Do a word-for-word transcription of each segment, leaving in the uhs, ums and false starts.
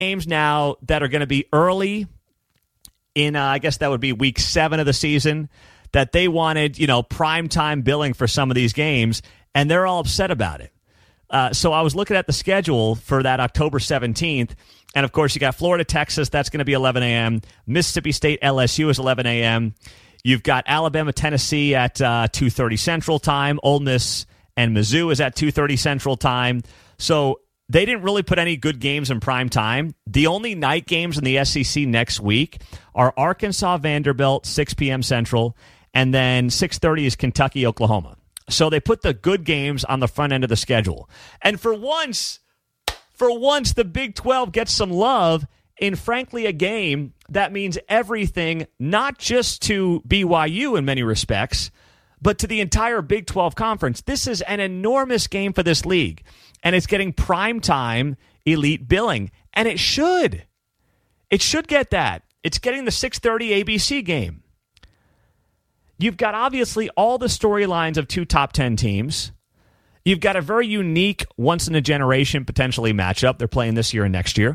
games now that are going to be early in, uh, I guess that would be week seven of the season, that they wanted, you know, primetime billing for some of these games, and they're all upset about it. Uh, so I was looking at the schedule for that October seventeenth, and of course you got Florida, Texas, that's going to be eleven a.m. Mississippi State, L S U is eleven a.m. You've got Alabama, Tennessee at uh, two thirty Central Time. Ole Miss and Mizzou is at two thirty Central Time. So they didn't really put any good games in prime time. The only night games in the S E C next week are Arkansas, Vanderbilt, six p.m. Central, and then six thirty is Kentucky, Oklahoma. So they put the good games on the front end of the schedule. And for once, for once, the Big twelve gets some love in, frankly, a game that means everything, not just to B Y U in many respects, but to the entire Big twelve conference. This is an enormous game for this league, and it's getting primetime elite billing, and it should. It should get that. It's getting the six thirty A B C game. You've got, obviously, all the storylines of two top ten teams. You've got a very unique, once-in-a-generation, potentially, matchup. They're playing this year and next year.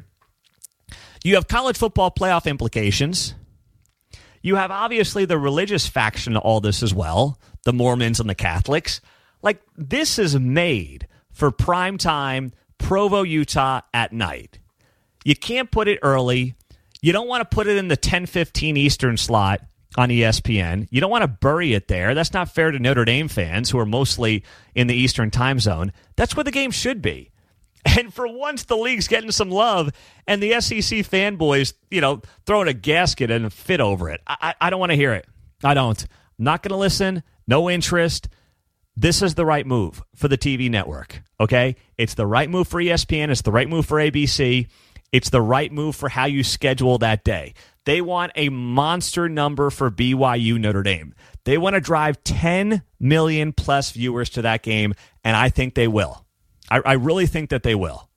You have college football playoff implications. You have, obviously, the religious faction to all this as well, the Mormons and the Catholics. Like, this is made for primetime Provo, Utah at night. You can't put it early. You don't want to put it in the ten fifteen Eastern slot on E S P N. You don't want to bury it there. That's not fair to Notre Dame fans who are mostly in the Eastern time zone. That's where the game should be. And for once, the league's getting some love, and the S E C fanboys, you know, throwing a gasket and a fit over it. I, I, I don't want to hear it. I don't. I'm not going to listen. No interest. This is the right move for the T V network, okay? It's the right move for E S P N. It's the right move for A B C. It's the right move for how you schedule that day. They want a monster number for B Y U Notre Dame. They want to drive ten million plus viewers to that game, and I think they will. I, I really think that they will.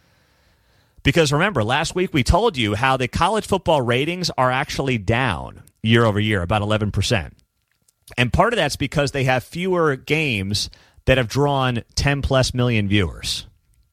Because remember, last week we told you how the college football ratings are actually down year over year, about eleven percent. And part of that's because they have fewer games that have drawn ten plus million viewers.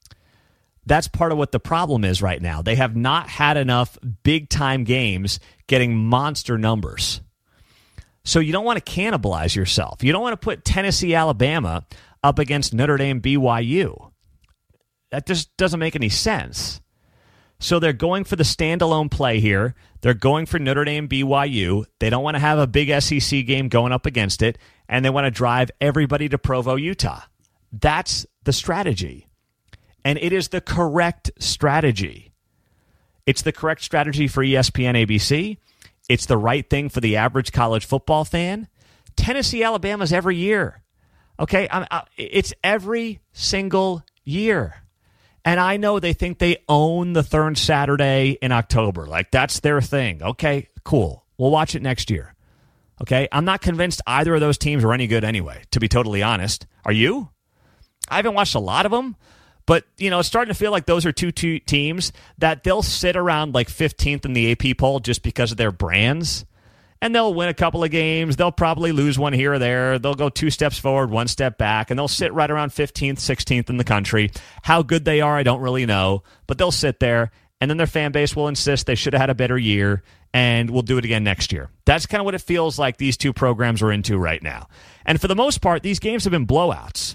That's part of what the problem is right now. They have not had enough big-time games getting monster numbers. So you don't want to cannibalize yourself. You don't want to put Tennessee, Alabama up against Notre Dame, B Y U. That just doesn't make any sense. So they're going for the standalone play here. They're going for Notre Dame, B Y U. They don't want to have a big S E C game going up against it, and they want to drive everybody to Provo, Utah. That's the strategy. And it is the correct strategy. It's the correct strategy for E S P N, A B C. It's the right thing for the average college football fan. Tennessee, Alabama's every year. Okay? I'm, I, it's every single year. And I know they think they own the third Saturday in October. Like, that's their thing. Okay, cool. We'll watch it next year. Okay? I'm not convinced either of those teams are any good anyway, to be totally honest. Are you? I haven't watched a lot of them. But, you know, it's starting to feel like those are two, two teams that they'll sit around like fifteenth in the A P poll just because of their brands. And they'll win a couple of games. They'll probably lose one here or there. They'll go two steps forward, one step back. And they'll sit right around fifteenth, sixteenth in the country. How good they are, I don't really know. But they'll sit there. And then their fan base will insist they should have had a better year. And we'll do it again next year. That's kind of what it feels like these two programs are into right now. And for the most part, these games have been blowouts.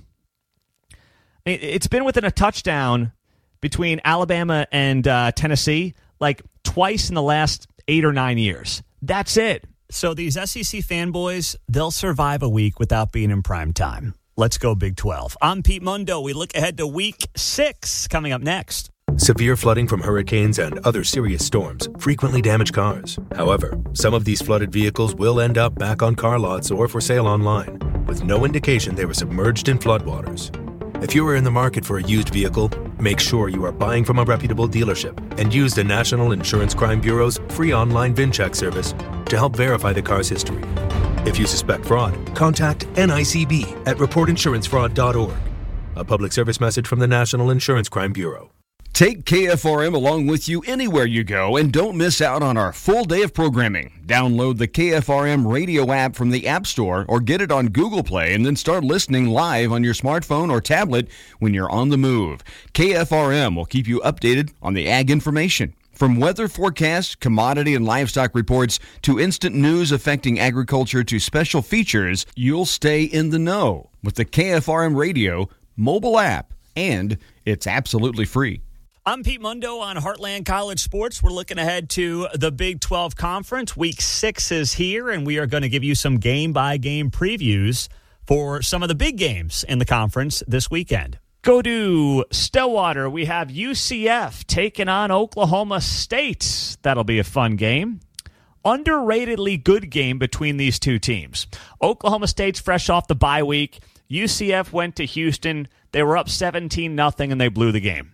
It's been within a touchdown between Alabama and uh, Tennessee like twice in the last eight or nine years. That's it. So these S E C fanboys, they'll survive a week without being in prime time. Let's go Big twelve. I'm Pete Mundo. We look ahead to week six coming up next. Severe flooding from hurricanes and other serious storms frequently damage cars. However, some of these flooded vehicles will end up back on car lots or for sale online with no indication they were submerged in floodwaters. If you are in the market for a used vehicle, make sure you are buying from a reputable dealership and use the National Insurance Crime Bureau's free online VIN check service to help verify the car's history. If you suspect fraud, contact N I C B at report insurance fraud dot org. A public service message from the National Insurance Crime Bureau. Take K F R M along with you anywhere you go and don't miss out on our full day of programming. Download the K F R M radio app from the App Store or get it on Google Play and then start listening live on your smartphone or tablet when you're on the move. K F R M will keep you updated on the ag information. From weather forecasts, commodity and livestock reports, to instant news affecting agriculture to special features, you'll stay in the know with the K F R M radio mobile app, and it's absolutely free. I'm Pete Mundo on Heartland College Sports. We're looking ahead to the Big twelve Conference. Week six is here, and we are going to give you some game-by-game previews for some of the big games in the conference this weekend. Go to Stillwater. We have U C F taking on Oklahoma State. That'll be a fun game. Underratedly good game between these two teams. Oklahoma State's fresh off the bye week. U C F went to Houston. They were up seventeen nothing, and they blew the game.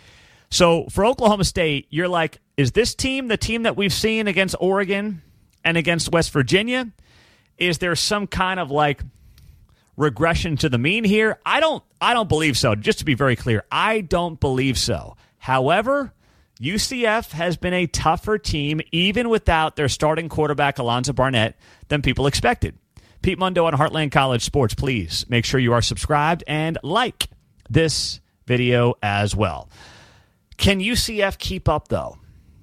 So for Oklahoma State, you're like, is this team the team that we've seen against Oregon and against West Virginia? Is there some kind of like regression to the mean here? I don't I don't believe so. Just to be very clear, I don't believe so. However, U C F has been a tougher team, even without their starting quarterback, Alonzo Barnett, than people expected. Pete Mundo on Heartland College Sports. Please make sure you are subscribed and like this video as well. Can U C F keep up, though?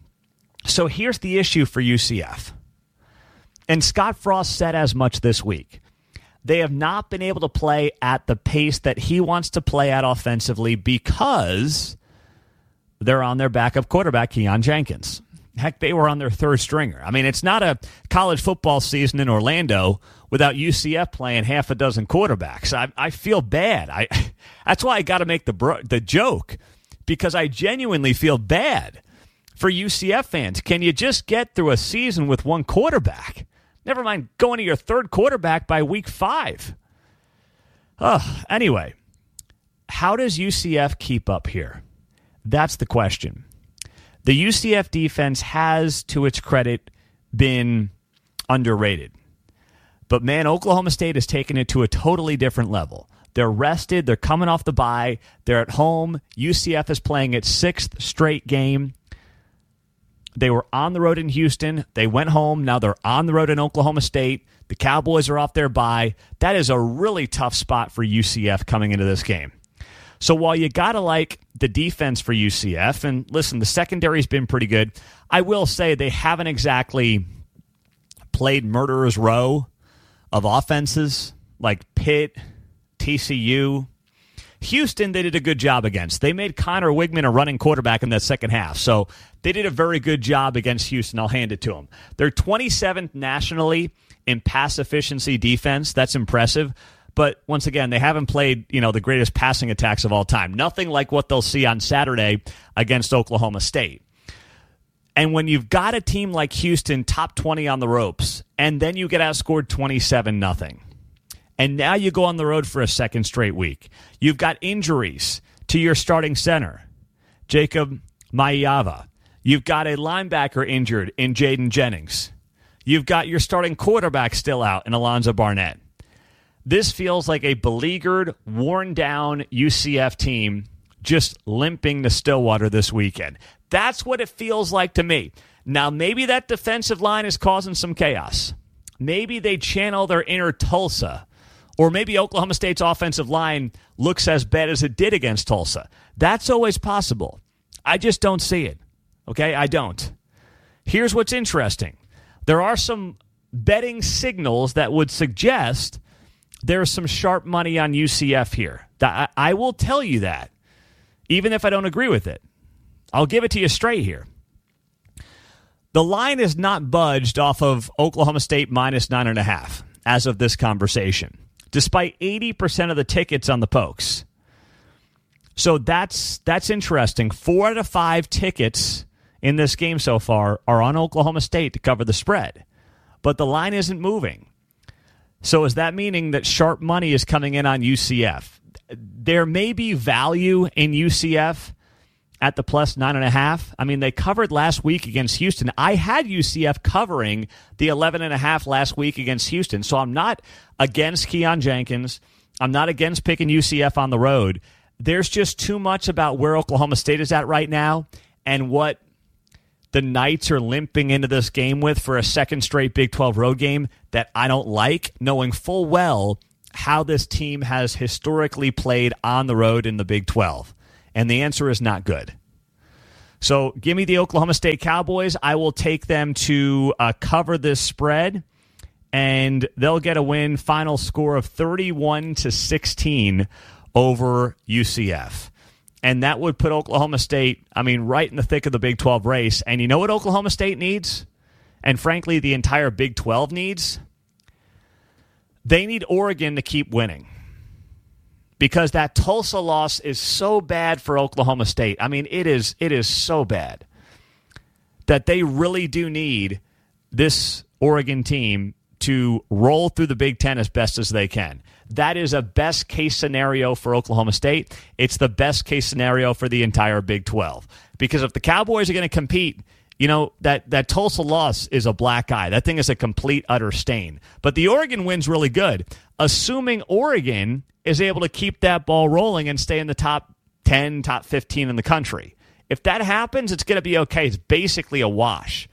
So here's the issue for U C F. And Scott Frost said as much this week. They have not been able to play at the pace that he wants to play at offensively because they're on their backup quarterback, Keon Jenkins. Heck, they were on their third stringer. I mean, it's not a college football season in Orlando without U C F playing half a dozen quarterbacks. I, I feel bad. I That's why I got to make the bro- the joke. Because I genuinely feel bad for U C F fans. Can you just get through a season with one quarterback? Never mind going to your third quarterback by week five. Oh, anyway, how does U C F keep up here? That's the question. The U C F defense has, to its credit, been underrated. But, man, Oklahoma State has taken it to a totally different level. They're rested. They're coming off the bye. They're at home. U C F is playing its sixth straight game. They were on the road in Houston. They went home. Now they're on the road in Oklahoma State. The Cowboys are off their bye. That is a really tough spot for U C F coming into this game. So while you got to like the defense for U C F, and listen, the secondary's been pretty good, I will say they haven't exactly played murderer's row of offenses like Pitt, T C U. Houston, they did a good job against. They made Connor Wigman a running quarterback in that second half. So they did a very good job against Houston. I'll hand it to them. They're twenty-seventh nationally in pass efficiency defense. That's impressive. But once again, they haven't played, you know, the greatest passing attacks of all time. Nothing like what they'll see on Saturday against Oklahoma State. And when you've got a team like Houston, top twenty on the ropes, and then you get outscored twenty-seven nothing. And now you go on the road for a second straight week. You've got injuries to your starting center, Jacob Maiava. You've got a linebacker injured in Jaden Jennings. You've got your starting quarterback still out in Alonzo Barnett. This feels like a beleaguered, worn-down U C F team just limping to Stillwater this weekend. That's what it feels like to me. Now, maybe that defensive line is causing some chaos. Maybe they channel their inner Tulsa. Or maybe Oklahoma State's offensive line looks as bad as it did against Tulsa. That's always possible. I just don't see it. Okay, I don't. Here's what's interesting. There are some betting signals that would suggest there's some sharp money on U C F here. I will tell you that, even if I don't agree with it. I'll give it to you straight here. The line is not budged off of Oklahoma State minus nine and a half as of this conversation, despite eighty percent of the tickets on the Pokes. So that's that's interesting. Four out of five tickets in this game so far are on Oklahoma State to cover the spread. But the line isn't moving. So is that meaning that sharp money is coming in on U C F? There may be value in U C F at the plus nine and a half. I mean, they covered last week against Houston. I had U C F covering the eleven and a half last week against Houston. So I'm not against Keon Jenkins. I'm not against picking U C F on the road. there's just too much about where Oklahoma State is at right now and what the Knights are limping into this game with for a second straight Big twelve road game that I don't like, knowing full well how this team has historically played on the road in the Big twelve. And the answer is not good. So give me the Oklahoma State Cowboys. I will take them to uh, cover this spread, and they'll get a win. Final score of thirty-one to sixteen over U C F. And that would put Oklahoma State, I mean, right in the thick of the Big twelve race. And you know what Oklahoma State needs? And frankly, the entire Big twelve needs? They need Oregon to keep winning. Because that Tulsa loss is so bad for Oklahoma State. I mean, it is it is so bad that they really do need this Oregon team to roll through the Big Ten as best as they can. That is a best-case scenario for Oklahoma State. It's the best-case scenario for the entire Big twelve. Because if the Cowboys are going to compete, you know, that, that Tulsa loss is a black eye. That thing is a complete, utter stain. But the Oregon win's really good. Assuming Oregon is able to keep that ball rolling and stay in the top ten, top fifteen in the country. If that happens, it's going to be okay. It's basically a wash.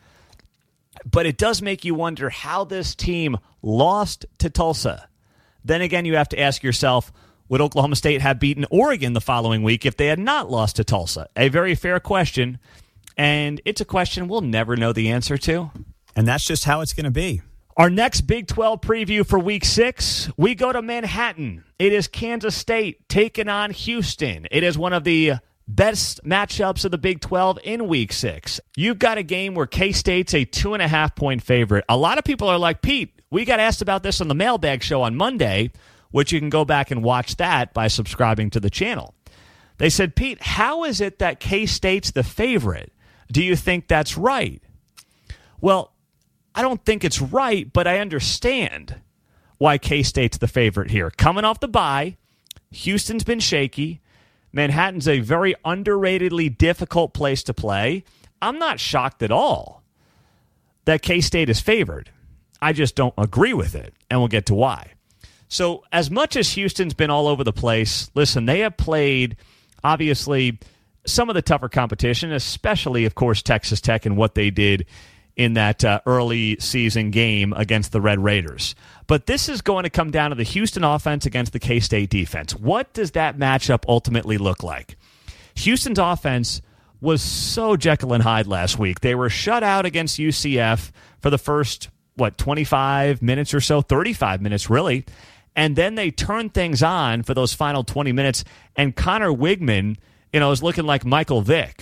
But it does make you wonder how this team lost to Tulsa. Then again, you have to ask yourself, would Oklahoma State have beaten Oregon the following week if they had not lost to Tulsa? A very fair question, and it's a question we'll never know the answer to. And that's just how it's going to be. Our next Big twelve preview for Week six, we go to Manhattan. It is Kansas State taking on Houston. It is one of the best matchups of the Big twelve in Week six. You've got a game where K-State's a two and a half point favorite. A lot of people are like, Pete, we got asked about this on the Mailbag Show on Monday, which you can go back and watch that by subscribing to the channel. They said, Pete, how is it that K-State's the favorite? Do you think that's right? Well, I don't think it's right, but I understand why K-State's the favorite here. Coming off the bye, Houston's been shaky. Manhattan's a very underratedly difficult place to play. I'm not shocked at all that K-State is favored. I just don't agree with it, and we'll get to why. So as much as Houston's been all over the place, listen, they have played, obviously, some of the tougher competition, especially, of course, Texas Tech and what they did in that uh, early season game against the Red Raiders. But this is going to come down to the Houston offense against the K-State defense. What does that matchup ultimately look like? Houston's offense was so Jekyll and Hyde last week. They were shut out against U C F for the first, what, twenty-five minutes or so, thirty-five minutes really. And then they turned things on for those final twenty minutes, and Connor Wigman, you know, is looking like Michael Vick.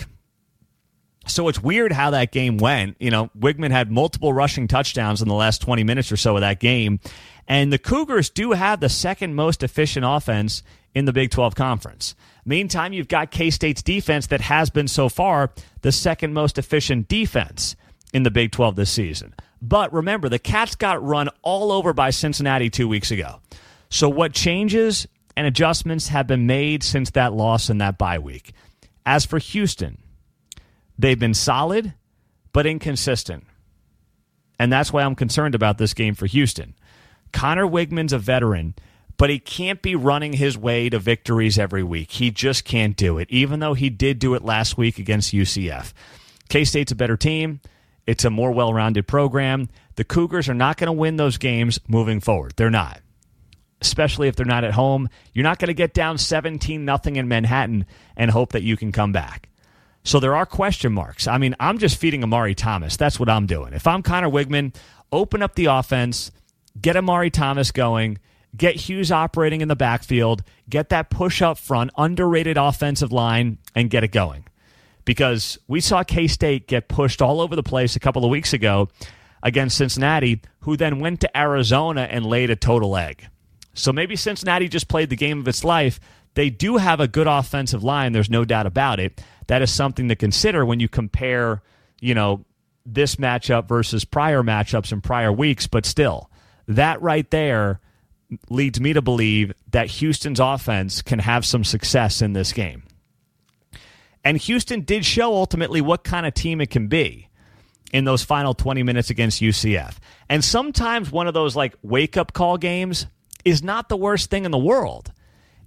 So it's weird how that game went. You know, Wigman had multiple rushing touchdowns in the last twenty minutes or so of that game. And the Cougars do have the second most efficient offense in the Big twelve Conference. Meantime, you've got K-State's defense that has been so far the second most efficient defense in the Big twelve this season. But remember, the Cats got run all over by Cincinnati two weeks ago. So what changes and adjustments have been made since that loss in that bye week? As for Houston, they've been solid, but inconsistent. And that's why I'm concerned about this game for Houston. Connor Wigman's a veteran, but he can't be running his way to victories every week. He just can't do it, even though he did do it last week against U C F. K-State's a better team. It's a more well-rounded program. The Cougars are not going to win those games moving forward. They're not. Especially if they're not at home. You're not going to get down seventeen nothing in Manhattan and hope that you can come back. So there are question marks. I mean, I'm just feeding Amari Thomas. That's what I'm doing. If I'm Connor Wigman, open up the offense, get Amari Thomas going, get Hughes operating in the backfield, get that push up front, underrated offensive line, and get it going. Because we saw K-State get pushed all over the place a couple of weeks ago against Cincinnati, who then went to Arizona and laid a total egg. So maybe Cincinnati just played the game of its life. They do have a good offensive line. There's no doubt about it. That is something to consider when you compare, you know, this matchup versus prior matchups in prior weeks. But still, that right there leads me to believe that Houston's offense can have some success in this game. And Houston did show ultimately what kind of team it can be in those final twenty minutes against U C F. And sometimes one of those like wake-up call games is not the worst thing in the world.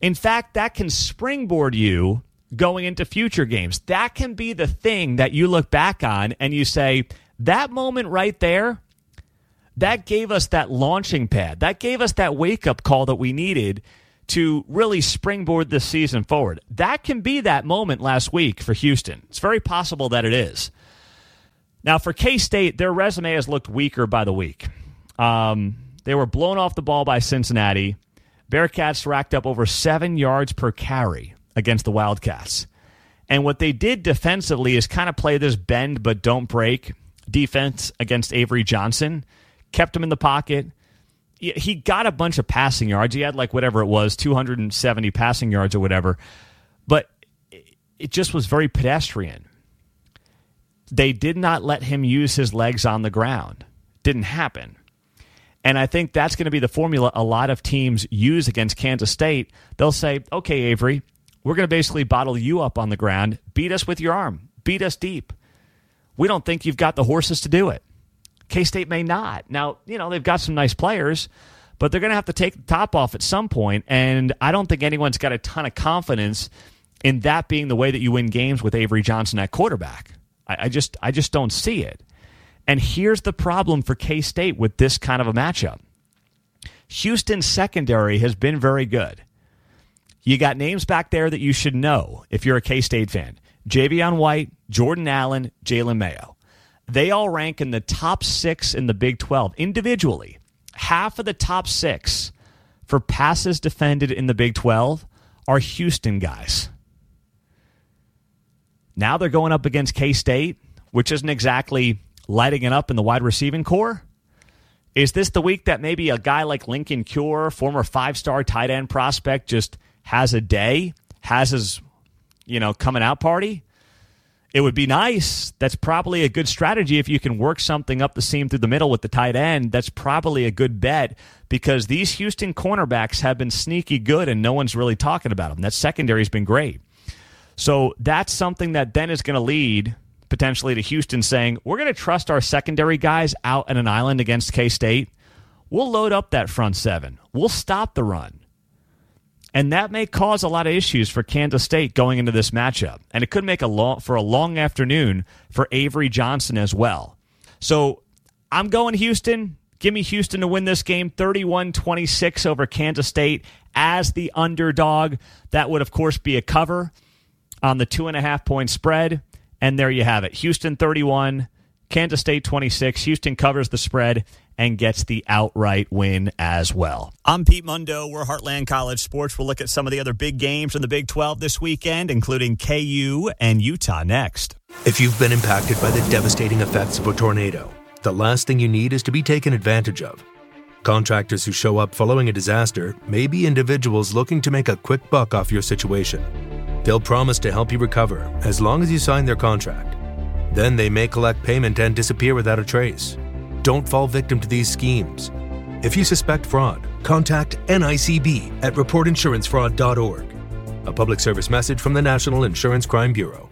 In fact, that can springboard you going into future games. That can be the thing that you look back on and you say, that moment right there, that gave us that launching pad. That gave us that wake-up call that we needed to really springboard this season forward. That can be that moment last week for Houston. It's very possible that it is. Now, for K-State, their resume has looked weaker by the week. Um, they were blown off the ball by Cincinnati. Bearcats racked up over seven yards per carry against the Wildcats. And what they did defensively is kind of play this bend but don't break defense against Avery Johnson. Kept him in the pocket. He got a bunch of passing yards. He had like whatever it was, two hundred seventy passing yards or whatever. But it just was very pedestrian. They did not let him use his legs on the ground. Didn't happen. And I think that's going to be the formula a lot of teams use against Kansas State. They'll say, okay, Avery, we're going to basically bottle you up on the ground. Beat us with your arm. Beat us deep. We don't think you've got the horses to do it. K-State may not. Now, you know, they've got some nice players, but they're going to have to take the top off at some point, and I don't think anyone's got a ton of confidence in that being the way that you win games with Avery Johnson at quarterback. I, I just I just don't see it. And here's the problem for K-State with this kind of a matchup. Houston's secondary has been very good. You got names back there that you should know if you're a K-State fan. Javion White, Jordan Allen, Jalen Mayo. They all rank in the top six in the Big twelve individually. Half of the top six for passes defended in the Big twelve are Houston guys. Now they're going up against K-State, which isn't exactly lighting it up in the wide receiving core. Is this the week that maybe a guy like Lincoln Cure, former five-star tight end prospect, just has a day, has his, you know, coming out party? It would be nice. That's probably a good strategy if you can work something up the seam through the middle with the tight end. That's probably a good bet because these Houston cornerbacks have been sneaky good and no one's really talking about them. That secondary's been great. So that's something that then is going to lead potentially to Houston saying, we're going to trust our secondary guys out on an island against K-State. We'll load up that front seven. We'll stop the run. And that may cause a lot of issues for Kansas State going into this matchup. And it could make a long, for a long afternoon for Avery Johnson as well. So I'm going Houston. Give me Houston to win this game thirty-one twenty-six over Kansas State as the underdog. That would, of course, be a cover on the two and a half point spread. And there you have it. Houston thirty-one, Kansas State twenty-six. Houston covers the spread and gets the outright win as well. I'm Pete Mundo. We're Heartland College Sports. We'll look at some of the other big games in the Big twelve this weekend, including K U and Utah next. If you've been impacted by the devastating effects of a tornado, the last thing you need is to be taken advantage of. Contractors who show up following a disaster may be individuals looking to make a quick buck off your situation. They'll promise to help you recover as long as you sign their contract. Then they may collect payment and disappear without a trace. Don't fall victim to these schemes. If you suspect fraud, contact N I C B at report insurance fraud dot org. A public service message from the National Insurance Crime Bureau.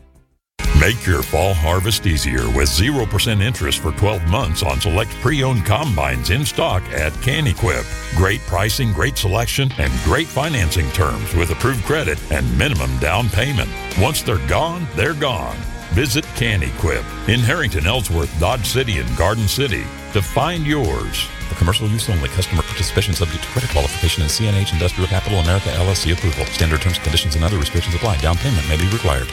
Make your fall harvest easier with zero percent interest for twelve months on select pre-owned combines in stock at CanEquip. Great pricing, great selection, and great financing terms with approved credit and minimum down payment. Once they're gone, they're gone. Visit CanEquip in Harrington, Ellsworth, Dodge City, and Garden City to find yours. For commercial use only. Customer participation subject to credit qualification and C N H Industrial Capital America L L C approval. Standard terms, conditions, and other restrictions apply. Down payment may be required.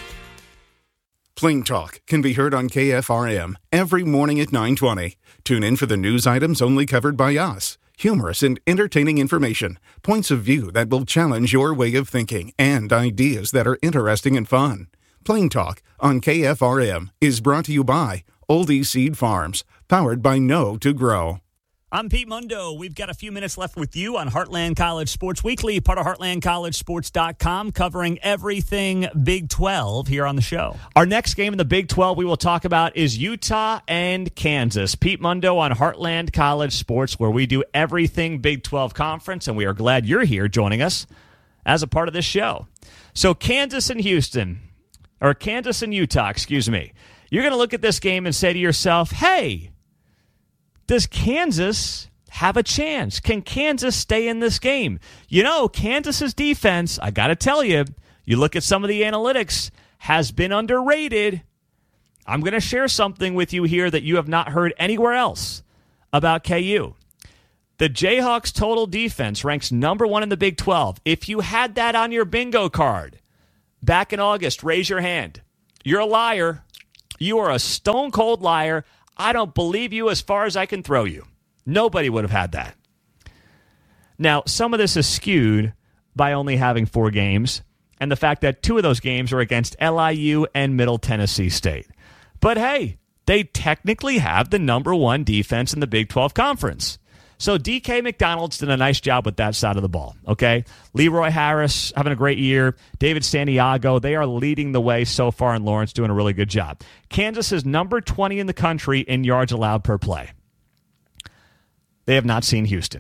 Plain Talk can be heard on K F R M every morning at nine twenty. Tune in for the news items only covered by us. Humorous and entertaining information, points of view that will challenge your way of thinking, and ideas that are interesting and fun. Plain Talk on K F R M is brought to you by Oldie Seed Farms, powered by Know to Grow. I'm Pete Mundo. We've got a few minutes left with you on Heartland College Sports Weekly, part of heartland college sports dot com, covering everything Big twelve here on the show. Our next game in the Big twelve we will talk about is Utah and Kansas. Pete Mundo on Heartland College Sports, where we do everything Big twelve Conference, and we are glad you're here joining us as a part of this show. So Kansas and Houston, or Kansas and Utah, excuse me. You're going to look at this game and say to yourself, hey, does Kansas have a chance? Can Kansas stay in this game? You know, Kansas's defense, I got to tell you, you look at some of the analytics, has been underrated. I'm going to share something with you here that you have not heard anywhere else about K U. The Jayhawks' total defense ranks number one in the Big twelve. If you had that on your bingo card back in August, raise your hand. You're a liar. You are a stone-cold liar. I don't believe you as far as I can throw you. Nobody would have had that. Now, some of this is skewed by only having four games and the fact that two of those games are against L I U and Middle Tennessee State. But hey, they technically have the number one defense in the Big twelve Conference. So D K McDonald's did a nice job with that side of the ball, okay? Leroy Harris having a great year. David Santiago, they are leading the way so far in Lawrence, doing a really good job. Kansas is number twenty in the country in yards allowed per play. They have not seen Houston.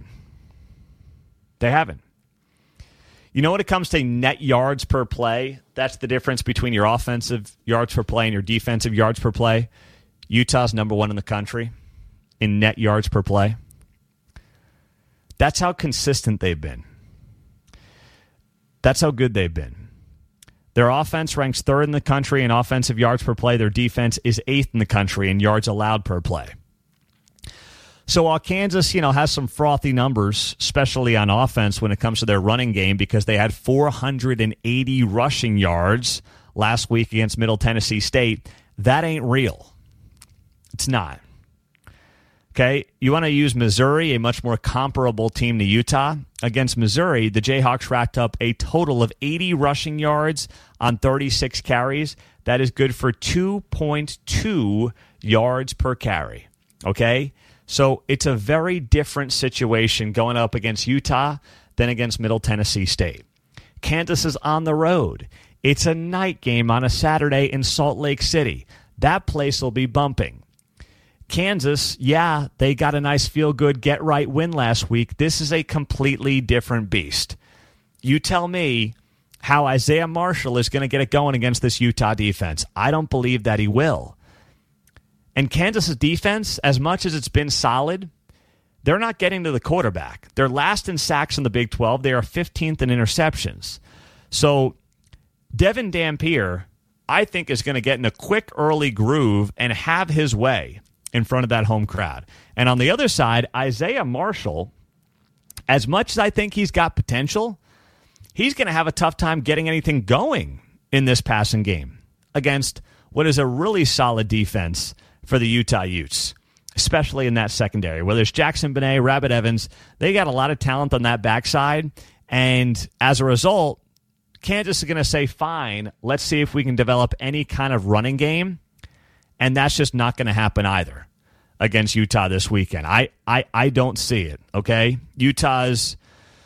They haven't. You know, when it comes to net yards per play, that's the difference between your offensive yards per play and your defensive yards per play. Utah's number one in the country in net yards per play. That's how consistent they've been. That's how good they've been. Their offense ranks third in the country in offensive yards per play. Their defense is eighth in the country in yards allowed per play. So while Kansas, you know, has some frothy numbers, especially on offense when it comes to their running game, because they had four hundred eighty rushing yards last week against Middle Tennessee State, that ain't real. It's not. Okay, you want to use Missouri, a much more comparable team to Utah. Against Missouri, the Jayhawks racked up a total of eighty rushing yards on thirty-six carries. That is good for two point two yards per carry. Okay, so it's a very different situation going up against Utah than against Middle Tennessee State. Kansas is on the road. It's a night game on a Saturday in Salt Lake City. That place will be bumping. Kansas, yeah, they got a nice feel-good, get-right win last week. This is a completely different beast. You tell me how Isaiah Marshall is going to get it going against this Utah defense. I don't believe that he will. And Kansas' defense, as much as it's been solid, they're not getting to the quarterback. They're last in sacks in the Big twelve. They are fifteenth in interceptions. So Devin Dampier, I think, is going to get in a quick early groove and have his way in front of that home crowd. And on the other side, Isaiah Marshall, as much as I think he's got potential, he's going to have a tough time getting anything going in this passing game against what is a really solid defense for the Utah Utes, especially in that secondary. Whether it's Jackson Benet, Rabbit Evans, they got a lot of talent on that backside. And as a result, Kansas is going to say, fine, let's see if we can develop any kind of running game. And that's just not going to happen either against Utah this weekend. I, I, I don't see it, okay? Utah's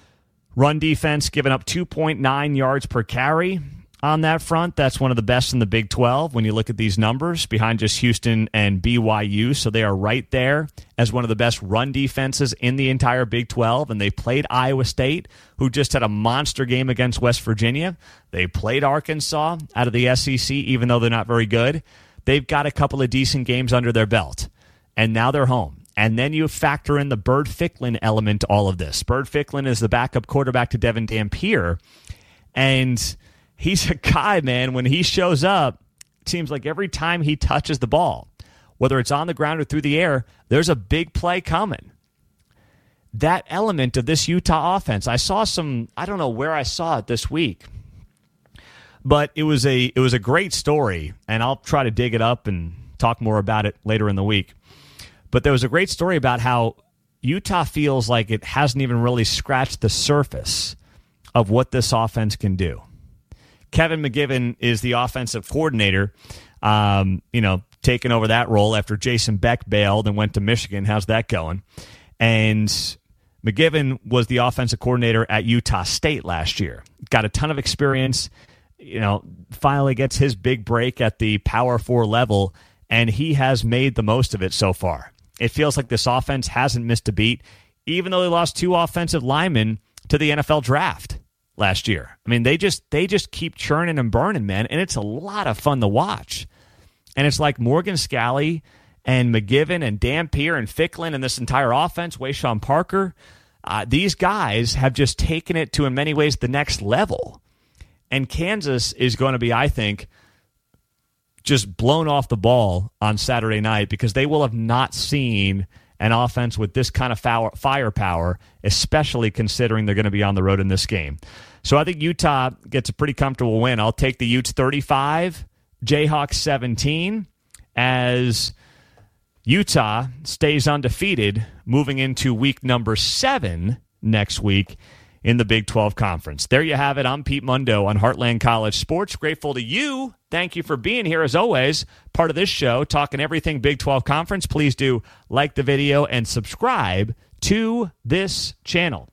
run defense giving up two point nine yards per carry on that front. That's one of the best in the Big twelve when you look at these numbers, behind just Houston and B Y U. So they are right there as one of the best run defenses in the entire Big twelve. And they played Iowa State, who just had a monster game against West Virginia. They played Arkansas out of the S E C, even though they're not very good. They've got a couple of decent games under their belt, and now they're home. And then you factor in the Bird Ficklin element to all of this. Bird Ficklin is the backup quarterback to Devin Dampier, and he's a guy, man, when he shows up, it seems like every time he touches the ball, whether it's on the ground or through the air, there's a big play coming. That element of this Utah offense, I saw some, I don't know where I saw it this week, but it was a it was a great story, and I'll try to dig it up and talk more about it later in the week. But there was a great story about how Utah feels like it hasn't even really scratched the surface of what this offense can do. Kevin McGivern is the offensive coordinator, um, you know, taking over that role after Jason Beck bailed and went to Michigan. How's that going? And McGivern was the offensive coordinator at Utah State last year. Got a ton of experience. You know, finally gets his big break at the Power Four level, and he has made the most of it so far. It feels like this offense hasn't missed a beat, even though they lost two offensive linemen to the N F L draft last year. I mean, they just they just keep churning and burning, man, and it's a lot of fun to watch. And it's like Morgan Scalley and McGivern and Dampier and Ficklin and this entire offense, Wayshawn Parker, uh, these guys have just taken it to, in many ways, the next level. And Kansas is going to be, I think, just blown off the ball on Saturday night because they will have not seen an offense with this kind of firepower, especially considering they're going to be on the road in this game. So I think Utah gets a pretty comfortable win. I'll take the Utes thirty-five, Jayhawks seventeen, as Utah stays undefeated moving into week number seven next week in the Big twelve Conference. There you have it. I'm Pete Mundo on Heartland College Sports. Grateful to you. Thank you for being here, as always, part of this show, talking everything Big twelve Conference. Please do like the video and subscribe to this channel.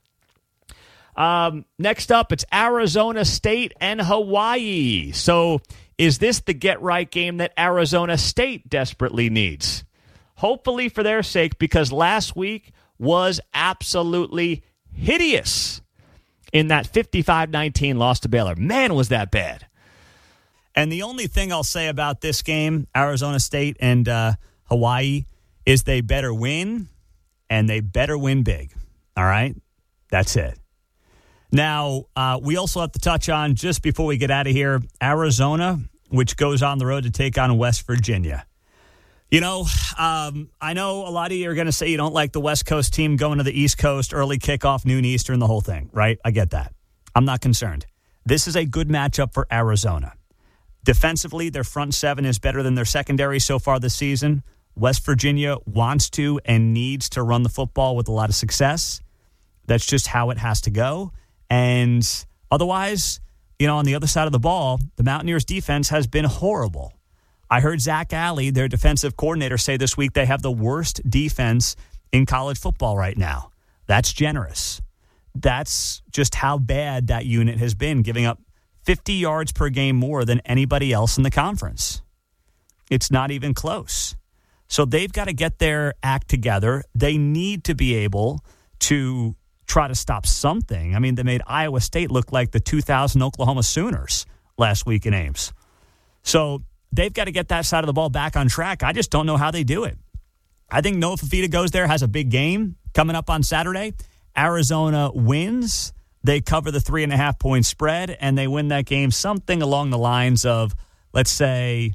Um, next up, it's Arizona State and Hawaii. So is this the get-right game that Arizona State desperately needs? Hopefully for their sake, because last week was absolutely hideous in that fifty-five nineteen loss to Baylor. Man, was that bad. And the only thing I'll say about this game, Arizona State and uh, Hawaii, is they better win, and they better win big. All right? That's it. Now, uh, we also have to touch on, just before we get out of here, Arizona, which goes on the road to take on West Virginia. You know, um, I know a lot of you are going to say you don't like the West Coast team going to the East Coast, early kickoff, noon Eastern, the whole thing, right? I get that. I'm not concerned. This is a good matchup for Arizona. Defensively, their front seven is better than their secondary so far this season. West Virginia wants to and needs to run the football with a lot of success. That's just how it has to go. And otherwise, you know, on the other side of the ball, the Mountaineers' defense has been horrible. I heard Zach Alley, their defensive coordinator, say this week they have the worst defense in college football right now. That's generous. That's just how bad that unit has been, giving up fifty yards per game more than anybody else in the conference. It's not even close. So they've got to get their act together. They need to be able to try to stop something. I mean, they made Iowa State look like the two thousand Oklahoma Sooners last week in Ames. So they've got to get that side of the ball back on track. I just don't know how they do it. I think Noah Fifita goes there, has a big game coming up on Saturday. Arizona wins. They cover the three and a half point spread, and they win that game something along the lines of, let's say,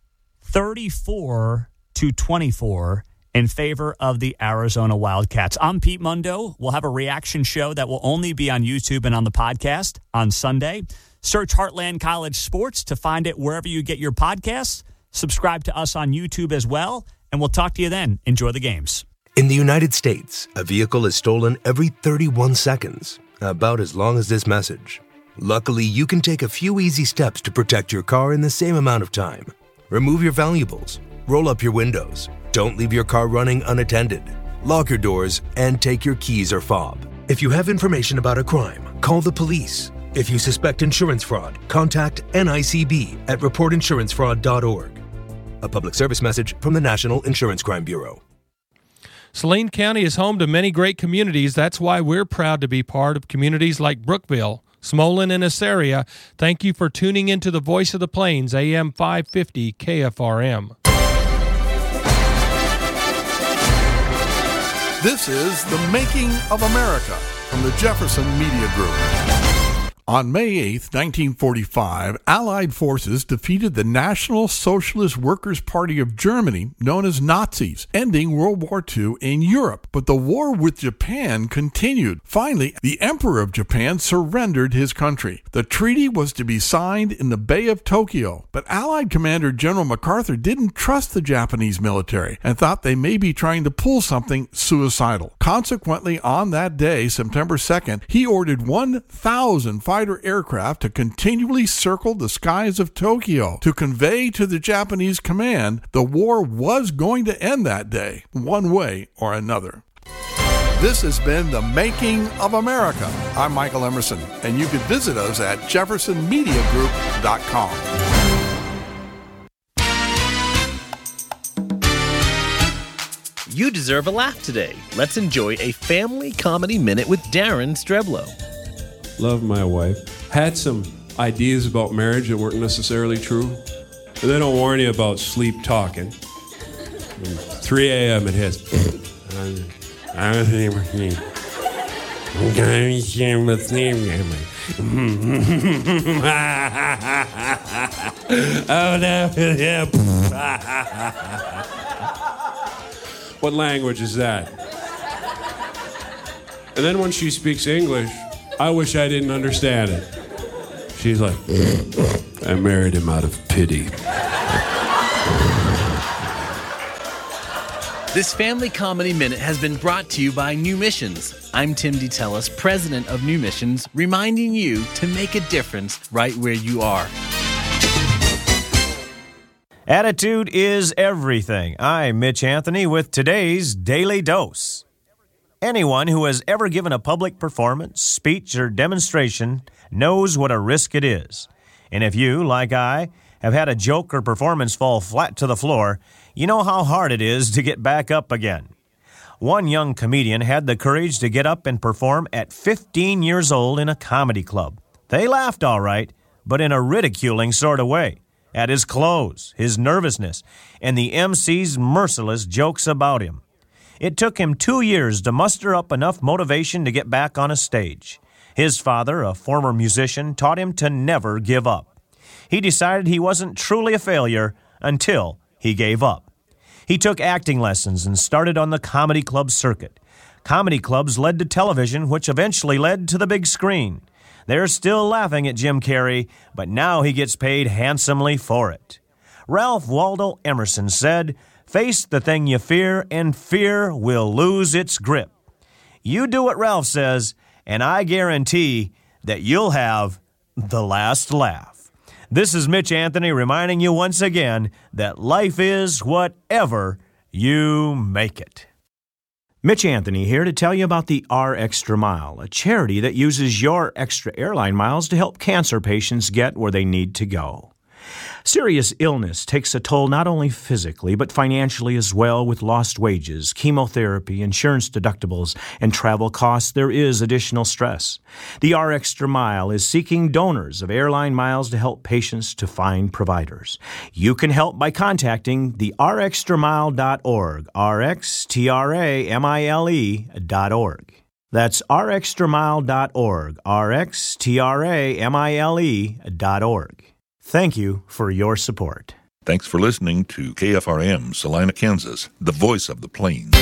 thirty-four to twenty-four in favor of the Arizona Wildcats. I'm Pete Mundo. We'll have a reaction show that will only be on YouTube and on the podcast on Sunday. Search Heartland College Sports to find it wherever you get your podcasts. Subscribe to us on YouTube as well, and we'll talk to you then. Enjoy the games. In the United States, a vehicle is stolen every thirty-one seconds. About as long as this message. Luckily, you can take a few easy steps to protect your car in the same amount of time. Remove your valuables, roll up your windows, don't leave your car running unattended, lock your doors, and take your keys or fob. If you have information about a crime, call the police. If you suspect insurance fraud, contact N I C B at report insurance fraud dot org. A public service message from the National Insurance Crime Bureau. Saline County is home to many great communities. That's why we're proud to be part of communities like Brookville, Smolin, and Assaria. Thank you for tuning into the Voice of the Plains, A M five fifty K F R M. This is The Making of America from the Jefferson Media Group. On May eighth, nineteen forty-five, Allied forces defeated the National Socialist Workers' Party of Germany, known as Nazis, ending World War Two in Europe. But the war with Japan continued. Finally, the Emperor of Japan surrendered his country. The treaty was to be signed in the Bay of Tokyo, but Allied Commander General MacArthur didn't trust the Japanese military and thought they may be trying to pull something suicidal. Consequently, on that day, September second, he ordered one thousand fighter aircraft to continually circle the skies of Tokyo to convey to the Japanese command the war was going to end that day, one way or another. This has been The Making of America. I'm Michael Emerson, and you can visit us at jefferson media group dot com. You deserve a laugh today. Let's enjoy a family comedy minute with Darren Streblow. Love my wife. Had some ideas about marriage that weren't necessarily true. But they don't warn you about sleep talking. three a.m. it hits. I was name. I'm going to share my name. Oh no! Yeah. What language is that? And then when she speaks English, I wish I didn't understand it. She's like, I married him out of pity. This Family Comedy Minute has been brought to you by New Missions. I'm Tim DeTellis, president of New Missions, reminding you to make a difference right where you are. Attitude is everything. I'm Mitch Anthony with today's Daily Dose. Anyone who has ever given a public performance, speech, or demonstration knows what a risk it is. And if you, like I, have had a joke or performance fall flat to the floor, you know how hard it is to get back up again. One young comedian had the courage to get up and perform at fifteen years old in a comedy club. They laughed all right, but in a ridiculing sort of way, at his clothes, his nervousness, and the M C's merciless jokes about him. It took him two years to muster up enough motivation to get back on a stage. His father, a former musician, taught him to never give up. He decided he wasn't truly a failure until he gave up. He took acting lessons and started on the comedy club circuit. Comedy clubs led to television, which eventually led to the big screen. They're still laughing at Jim Carrey, but now he gets paid handsomely for it. Ralph Waldo Emerson said, "Face the thing you fear, and fear will lose its grip." You do what Ralph says, and I guarantee that you'll have the last laugh. This is Mitch Anthony reminding you once again that life is whatever you make it. Mitch Anthony here to tell you about the R Extra Mile, a charity that uses your extra airline miles to help cancer patients get where they need to go. Serious illness takes a toll not only physically, but financially as well. With lost wages, chemotherapy, insurance deductibles, and travel costs, there is additional stress. The R Extra Mile is seeking donors of airline miles to help patients to find providers. You can help by contacting the r extra mile dot org, R X T R A M I L E dot org. That's r extra mile dot org, R X T R A M I L E dot org. Thank you for your support. Thanks for listening to K F R M, Salina, Kansas, the voice of the Plains.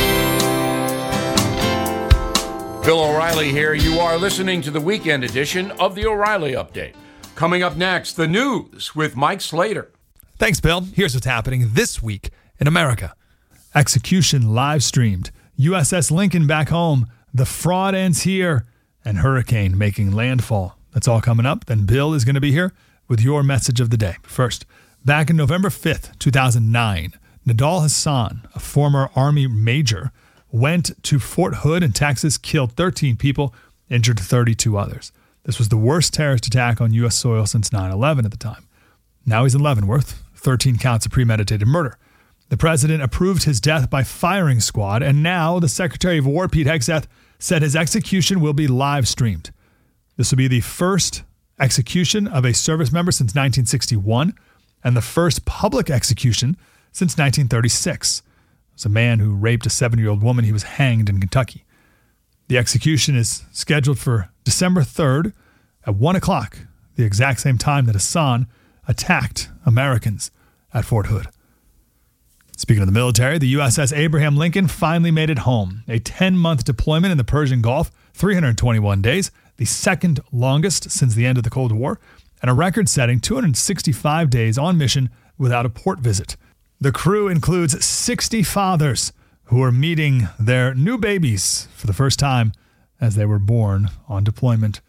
Bill O'Reilly here. You are listening to the weekend edition of the O'Reilly Update. Coming up next, the news with Mike Slater. Thanks, Bill. Here's what's happening this week in America. Execution live streamed. U S S Lincoln back home. The fraud ends here. And hurricane making landfall. That's all coming up. Then Bill is going to be here with your message of the day. First, back in November fifth, two thousand nine, Nidal Hasan, a former Army major, went to Fort Hood in Texas, killed thirteen people, injured thirty-two others. This was the worst terrorist attack on U S soil since nine eleven at the time. Now he's in Leavenworth, thirteen counts of premeditated murder. The president approved his death by firing squad, and now the Secretary of War, Pete Hegseth, said his execution will be live streamed. This will be the first execution of a service member since nineteen sixty-one, and the first public execution since nineteen thirty-six. It was a man who raped a seven-year-old woman. He was hanged in Kentucky. The execution is scheduled for December third at one o'clock, the exact same time that Hasan attacked Americans at Fort Hood. Speaking of the military, the U S S Abraham Lincoln finally made it home. A ten-month deployment in the Persian Gulf, three hundred twenty-one days, the second longest since the end of the Cold War, and a record-setting two hundred sixty-five days on mission without a port visit. The crew includes sixty fathers who are meeting their new babies for the first time as they were born on deployment.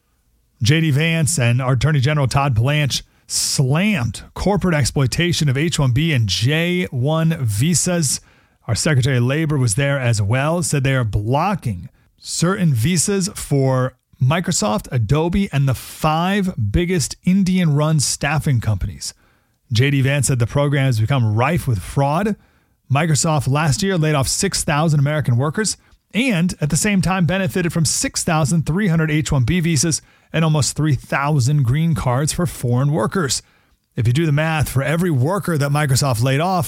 J D Vance and our Attorney General Todd Blanche slammed corporate exploitation of H one B and J one visas. Our Secretary of Labor was there as well, said they are blocking certain visas for Microsoft, Adobe, and the five biggest Indian-run staffing companies. J D Vance said the program has become rife with fraud. Microsoft last year laid off six thousand American workers and at the same time benefited from six thousand three hundred H one B visas and almost three thousand green cards for foreign workers. If you do the math, for every worker that Microsoft laid off,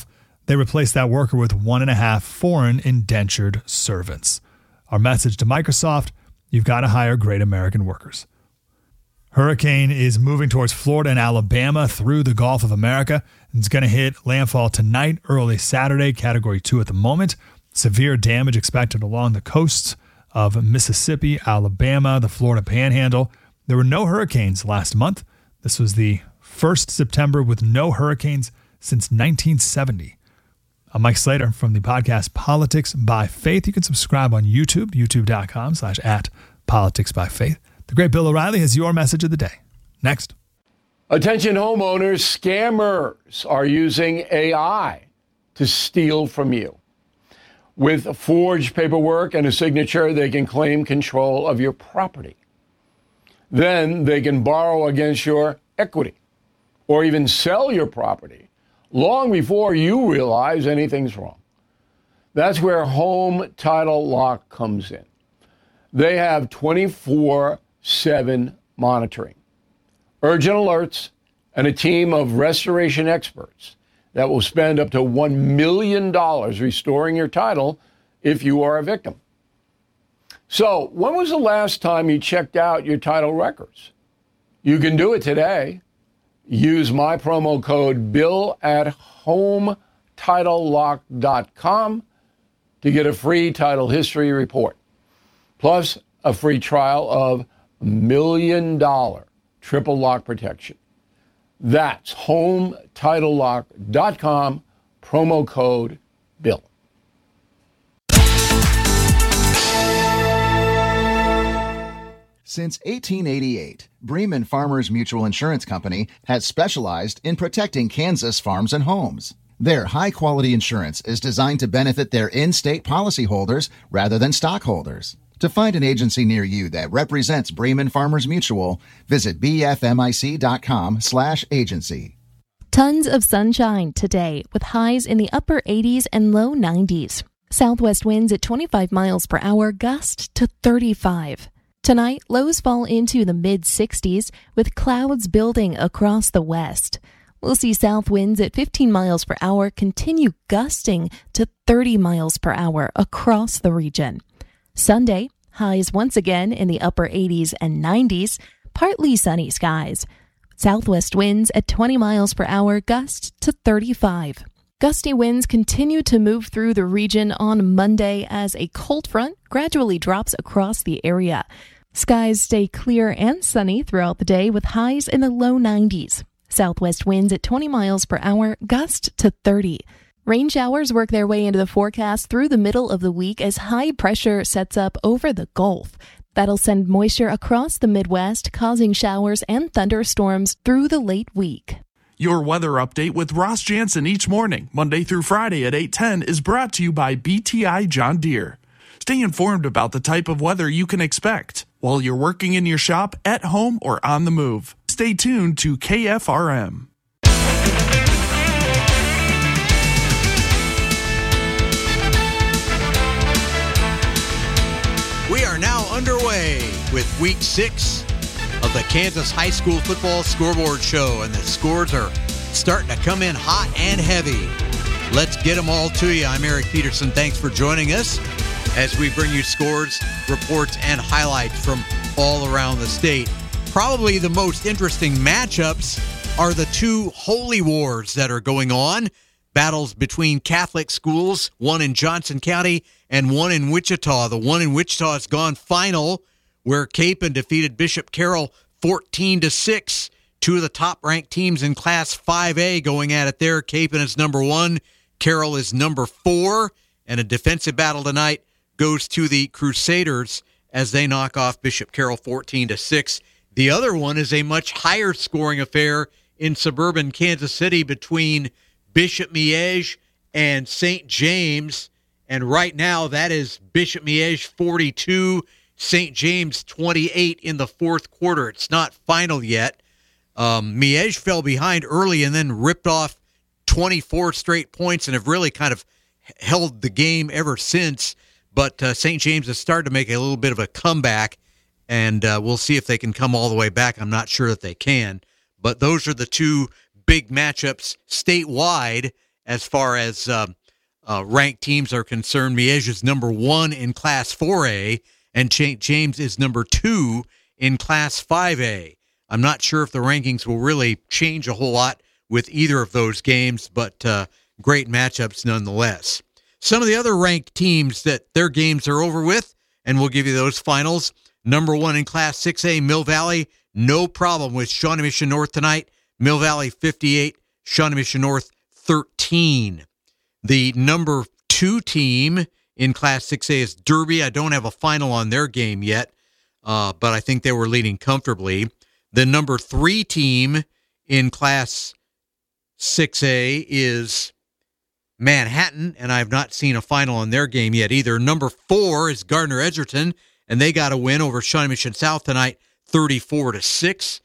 they replaced that worker with one and a half foreign indentured servants. Our message to Microsoft, you've got to hire great American workers. Hurricane is moving towards Florida and Alabama through the Gulf of America. It's going to hit landfall tonight, early Saturday, Category two at the moment. Severe damage expected along the coasts of Mississippi, Alabama, the Florida Panhandle. There were no hurricanes last month. This was the first September with no hurricanes since nineteen seventy. I'm Mike Slater from the podcast Politics by Faith. You can subscribe on YouTube, youtube.com slash at Politics by Faith. The great Bill O'Reilly has your message of the day. Next. Attention homeowners, scammers are using A I to steal from you. With forged paperwork and a signature, they can claim control of your property. Then they can borrow against your equity or even sell your property long before you realize anything's wrong. That's where Home Title Lock comes in. They have twenty-four seven monitoring, urgent alerts, and a team of restoration experts that will spend up to one million dollars restoring your title if you are a victim. So, when was the last time you checked out your title records? You can do it today. Use my promo code Bill at home title lock dot com to get a free title history report, plus a free trial of million dollar triple lock protection. That's home title lock dot com, promo code Bill. Since eighteen eighty-eight, Bremen Farmers Mutual Insurance Company has specialized in protecting Kansas farms and homes. Their high-quality insurance is designed to benefit their in-state policyholders rather than stockholders. To find an agency near you that represents Bremen Farmers Mutual, visit bfmic.com slash agency. Tons of sunshine today with highs in the upper eighties and low nineties. Southwest winds at twenty-five miles per hour, gust to thirty-five. Tonight, lows fall into the mid-sixties with clouds building across the west. We'll see south winds at fifteen miles per hour continue gusting to thirty miles per hour across the region. Sunday, highs once again in the upper eighties and nineties, partly sunny skies. Southwest winds at twenty miles per hour, gust to thirty-five. Gusty winds continue to move through the region on Monday as a cold front gradually drops across the area. Skies stay clear and sunny throughout the day with highs in the low nineties. Southwest winds at twenty miles per hour, gust to thirty. Rain showers work their way into the forecast through the middle of the week as high pressure sets up over the Gulf. That'll send moisture across the Midwest, causing showers and thunderstorms through the late week. Your weather update with Ross Jansen each morning, Monday through Friday at eight ten, is brought to you by B T I John Deere. Stay informed about the type of weather you can expect while you're working in your shop, at home, or on the move. Stay tuned to K F R M. We are now underway with week six of the Kansas High School Football Scoreboard Show, and the scores are starting to come in hot and heavy. Let's get them all to you. I'm Eric Peterson. Thanks for joining us as we bring you scores, reports, and highlights from all around the state. Probably the most interesting matchups are the two holy wars that are going on. Battles between Catholic schools, one in Johnson County and one in Wichita. The one in Wichita has gone final, where Capon defeated Bishop Carroll fourteen to six. Two of the top-ranked teams in Class five A going at it there. Capon is number one. Carroll is number four. And a defensive battle tonight goes to the Crusaders as they knock off Bishop Carroll fourteen to six. The other one is a much higher scoring affair in suburban Kansas City between Bishop Miege and Saint James. And right now that is Bishop Miege forty-two, Saint James twenty-eight in the fourth quarter. It's not final yet. Um, Miege fell behind early and then ripped off twenty-four straight points and have really kind of held the game ever since. But uh, Saint James has started to make a little bit of a comeback, and uh, we'll see if they can come all the way back. I'm not sure that they can. But those are the two big matchups statewide, as far as uh, uh, ranked teams are concerned. Miege is number one in Class four A, and Saint James is number two in Class five A. I'm not sure if the rankings will really change a whole lot with either of those games, but uh, great matchups nonetheless. Some of the other ranked teams that their games are over with, and we'll give you those finals. Number one in Class six A, Mill Valley, no problem with Shawnee Mission North tonight. Mill Valley fifty-eight, Shawnee Mission North thirteen. The number two team in Class six A is Derby. I don't have a final on their game yet, uh, but I think they were leading comfortably. The number three team in Class six A is Manhattan, and I've not seen a final on their game yet either. Number four is Gardner Edgerton, and they got a win over Shawnee Mission South tonight, thirty-four to six.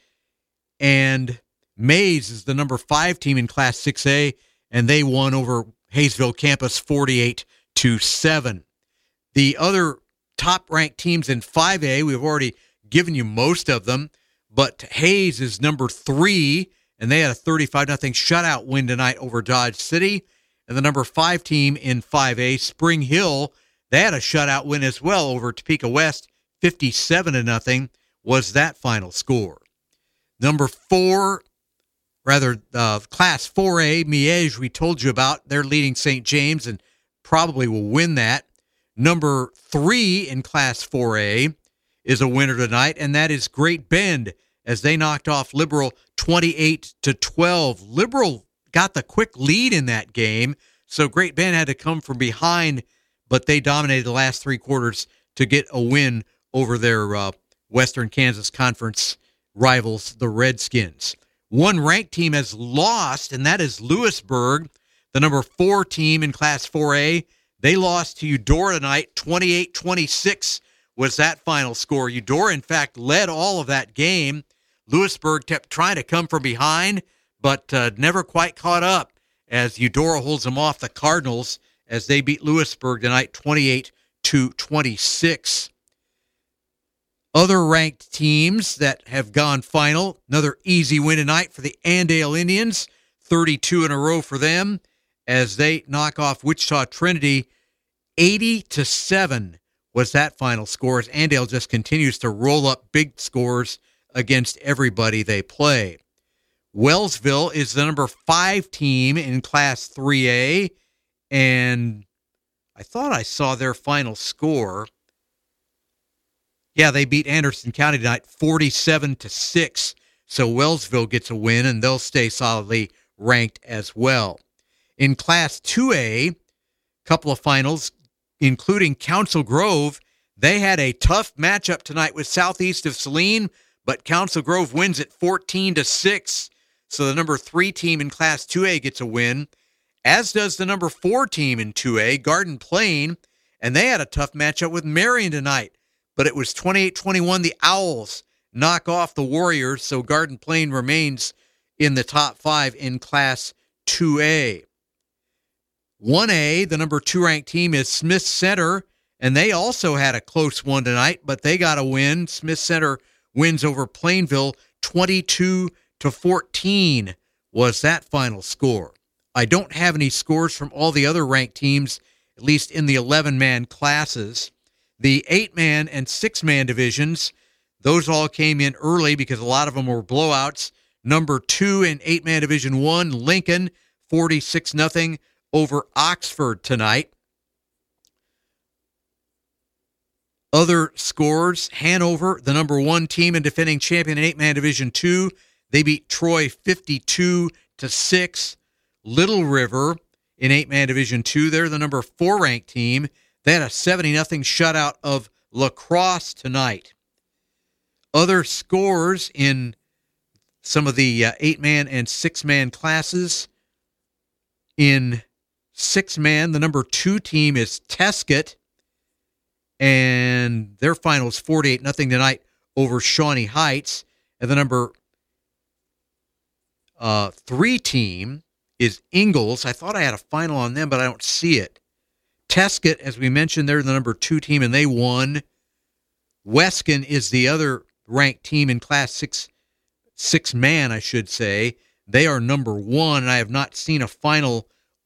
And Mays is the number five team in Class six A, and they won over Hayesville Campus forty-eight to seven. The other top-ranked teams in five A, we've already given you most of them, but Hayes is number three, and they had a thirty-five nothing shutout win tonight over Dodge City. And the number five team in five A, Spring Hill, they had a shutout win as well over Topeka West, fifty-seven to nothing was that final score. Number four, rather, uh, Class four A, Miege, we told you about. They're leading Saint James and probably will win that. Number three in Class four A is a winner tonight, and that is Great Bend, as they knocked off Liberal twenty-eight to twelve. Liberal got the quick lead in that game, so Great Bend had to come from behind, but they dominated the last three quarters to get a win over their uh, Western Kansas Conference rivals, the Redskins. One ranked team has lost, and that is Lewisburg, the number four team in Class four A. They lost to Eudora tonight, twenty-eight twenty-six was that final score. Eudora, in fact, led all of that game. Lewisburg kept trying to come from behind, but uh, never quite caught up as Eudora holds them off the Cardinals as they beat Lewisburg tonight twenty-eight to twenty-six. Other ranked teams that have gone final, another easy win tonight for the Andale Indians, thirty-two in a row for them as they knock off Wichita Trinity. eighty to seven was that final score as Andale just continues to roll up big scores against everybody they play. Wellsville is the number five team in Class three A, and I thought I saw their final score. Yeah, they beat Anderson County tonight forty-seven to six, so Wellsville gets a win, and they'll stay solidly ranked as well. In Class two A, a couple of finals, including Council Grove. They had a tough matchup tonight with Southeast of Saline, but Council Grove wins it fourteen to six. So the number three team in Class two A gets a win, as does the number four team in two A, Garden Plain, and they had a tough matchup with Marion tonight, but it was twenty-eight twenty-one. The Owls knock off the Warriors, so Garden Plain remains in the top five in Class two A. one A, the number two ranked team is Smith Center, and they also had a close one tonight, but they got a win. Smith Center wins over Plainville twenty-two to fourteen was that final score. I don't have any scores from all the other ranked teams, at least in the eleven-man classes. The eight-man and six-man divisions, those all came in early because a lot of them were blowouts. Number two in eight-man Division one, Lincoln, forty-six nothing over Oxford tonight. Other scores, Hanover, the number one team and defending champion in eight-man Division two, they beat Troy fifty-two to six. Little River in eight-man Division two, they're the number four ranked team. They had a seventy nothing shutout of La Crosse tonight. Other scores in some of the uh, eight-man and six-man classes. In six-man, the number two team is Tesket, and their final is forty-eight nothing tonight over Shawnee Heights. And the number uh, three team is Ingalls. I thought I had a final on them, but I don't see it. Tesket, as we mentioned, they're the number two team, and they won. Weskin is the other ranked team in Class six, six man, I should say. They are number one, and I have not seen a final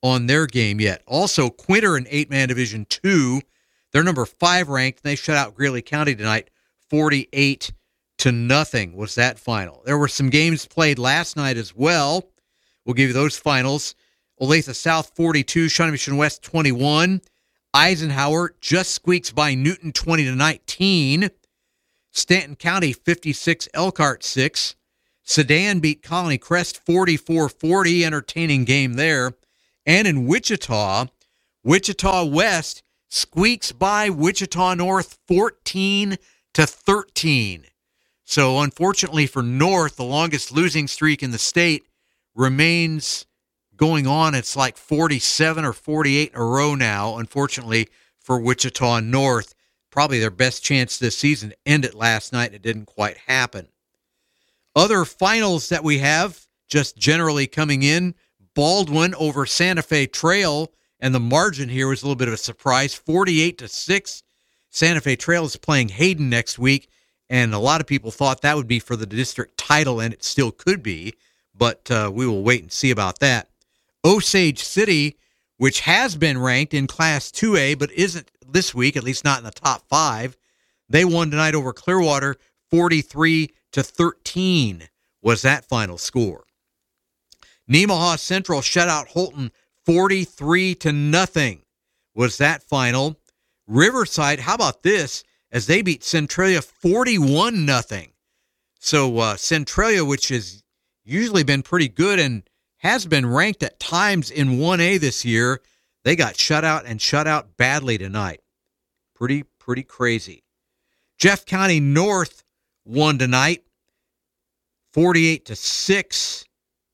on their game yet. Also, Quinter in eight-man Division two, they're number five ranked, and they shut out Greeley County tonight, forty-eight to nothing was that final. There were some games played last night as well. We'll give you those finals. Olathe South forty-two, Shawnee Mission West twenty-one. Eisenhower just squeaks by Newton twenty to nineteen. Stanton County fifty-six, Elkhart six. Sedan beat Colony Crest forty-four forty, entertaining game there. And in Wichita, Wichita West squeaks by Wichita North fourteen to thirteen. So unfortunately for North, the longest losing streak in the state remains going on. It's like forty-seven or forty-eight in a row now, unfortunately, for Wichita North. Probably their best chance this season to end it last night. It didn't quite happen. Other finals that we have just generally coming in, Baldwin over Santa Fe Trail, and the margin here was a little bit of a surprise, forty-eight to six. Santa Fe Trail is playing Hayden next week, and a lot of people thought that would be for the district title, and it still could be, but uh, we will wait and see about that. Osage City, which has been ranked in Class two A, but isn't this week, at least not in the top five, they won tonight over Clearwater, forty-three to thirteen was that final score. Nemaha Central shut out Holton, forty-three to nothing was that final. Riverside, how about this, as they beat Centralia forty-one nothing. So uh, Centralia, which has usually been pretty good and has been ranked at times in one A this year, they got shut out and shut out badly tonight. Pretty, pretty crazy. Jeff County North won tonight, forty-eight to six.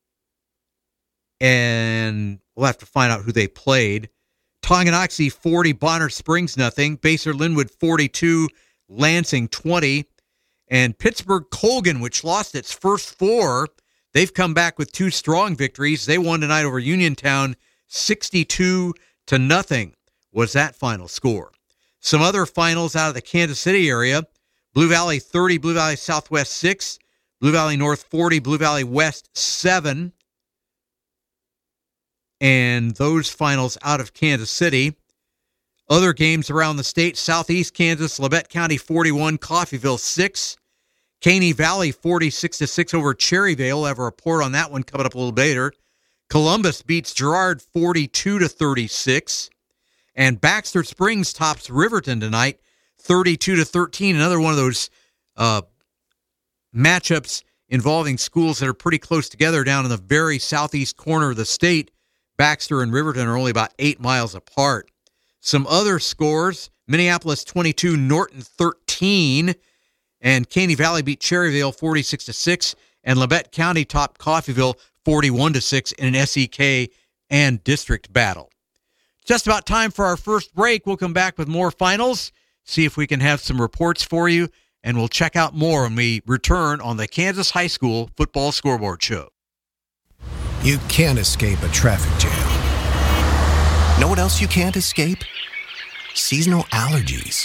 And we'll have to find out who they played. Tonganoxie forty, Bonner Springs nothing. Basehor Linwood forty-two, Lansing twenty. And Pittsburgh Colgan, which lost its first four, they've come back with two strong victories. They won tonight over Uniontown, sixty-two to nothing was that final score. Some other finals out of the Kansas City area. Blue Valley thirty, Blue Valley Southwest six, Blue Valley North forty, Blue Valley West seven. And those finals out of Kansas City. Other games around the state, Southeast Kansas, Labette County forty-one, Coffeyville six. Caney Valley forty-six to six over Cherryvale. We'll have a report on that one coming up a little later. Columbus beats Girard forty-two to thirty-six. And Baxter Springs tops Riverton tonight, thirty-two to thirteen. Another one of those uh, matchups involving schools that are pretty close together down in the very southeast corner of the state. Baxter and Riverton are only about eight miles apart. Some other scores, Minneapolis twenty-two, Norton thirteen, and Caney Valley beat Cherryvale forty-six to six, and Labette County topped Coffeyville forty-one to six in an S E K and district battle. Just about time for our first break. We'll come back with more finals, see if we can have some reports for you, and we'll check out more when we return on the Kansas High School Football Scoreboard Show. You can't escape a traffic jam. Know what else you can't escape? Seasonal allergies.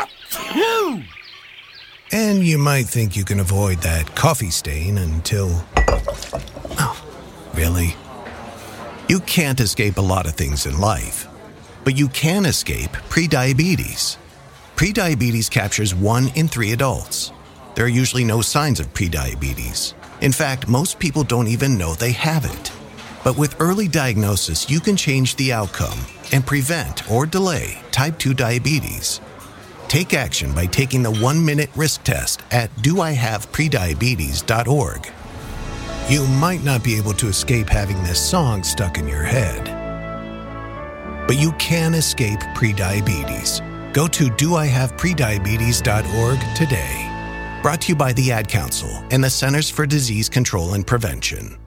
And you might think you can avoid that coffee stain until... Oh, really? You can't escape a lot of things in life, but you can escape prediabetes. Prediabetes captures one in three adults. There are usually no signs of prediabetes. In fact, most people don't even know they have it. But with early diagnosis, you can change the outcome and prevent or delay type two diabetes. Take action by taking the one-minute risk test at do I have prediabetes dot org. You might not be able to escape having this song stuck in your head, but you can escape prediabetes. Go to do I have prediabetes dot org today. Brought to you by the Ad Council and the Centers for Disease Control and Prevention.